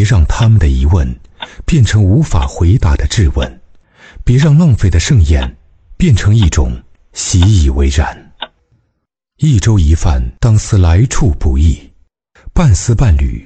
别让他们的疑问变成无法回答的质问，别让浪费的盛宴变成一种习以为然。一粥一饭当思来处不易，半丝半缕